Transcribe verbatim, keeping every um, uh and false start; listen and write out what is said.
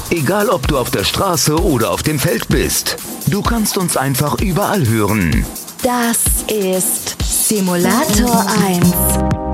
Egal ob du auf der Straße oder auf dem Feld bist, du kannst uns einfach überall hören. Das ist Simulator eins.